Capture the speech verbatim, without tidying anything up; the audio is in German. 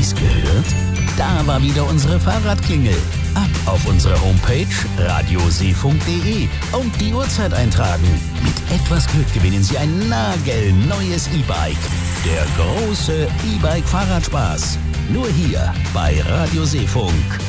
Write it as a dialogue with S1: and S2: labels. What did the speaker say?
S1: ich's gehört? Da war wieder unsere Fahrradklingel. Ab auf unsere Homepage radioseefunk punkt de und die Uhrzeit eintragen. Mit etwas Glück gewinnen Sie ein nagelneues E-Bike. Der große E-Bike-Fahrradspaß. Nur hier bei Radio Seefunk.